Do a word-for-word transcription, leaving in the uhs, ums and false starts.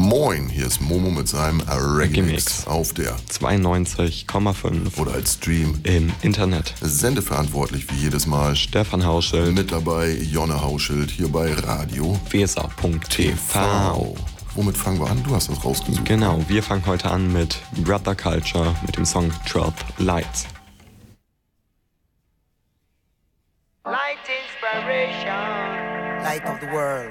Moin, hier ist Momo mit seinem Reggae-Mix auf der zweiundneunzig Komma fünf oder als Stream im Internet. Sendeverantwortlich wie jedes Mal Stefan Hauschild. Mit dabei Jonne Hauschild hier bei Radio Weser Punkt T V. Womit fangen wir an? Du hast das rausgesucht. Genau, wir fangen heute an mit Brother Culture mit dem Song twelve Lights. Light inspiration, light of the world.